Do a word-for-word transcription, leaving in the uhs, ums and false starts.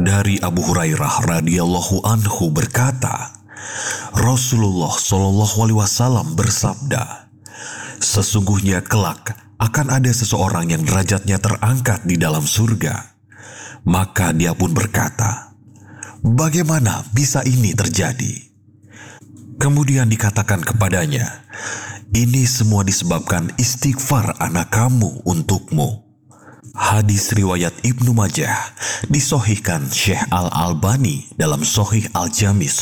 Dari Abu Hurairah radhiyallahu anhu berkata, Rasulullah shallallahu alaihi wasallam bersabda, sesungguhnya kelak akan ada seseorang yang derajatnya terangkat di dalam surga. Maka dia pun berkata, bagaimana bisa ini terjadi? Kemudian dikatakan kepadanya, ini semua disebabkan istighfar anak kamu untukmu. Hadis riwayat Ibnu Majah, disohihkan Syekh Al-Albani dalam Sohih Al-Jami